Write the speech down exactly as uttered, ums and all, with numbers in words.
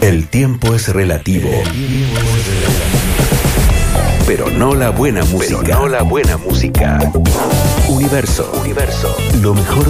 El tiempo es relativo. Pero no la buena música. Pero no la buena música. Universo. Universo. Lo mejor